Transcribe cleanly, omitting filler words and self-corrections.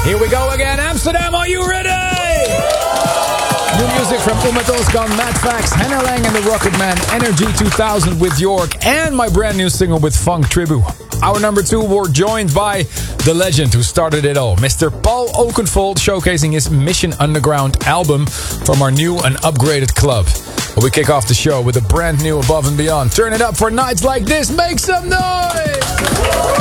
Here we go again. Amsterdam, are you ready? New music from Uma Thulsen, Matt Fax, Hannah Lang and the Rocket Man, Energy 2000 with York, and my brand new single with Funk Tribu. Our number 2, we're joined by the legend who started it all, Mr. Paul Oakenfold, showcasing his Mission Underground album from our new and upgraded club. We kick off the show with a brand new Above and Beyond. Turn it up for nights like this. Make some noise!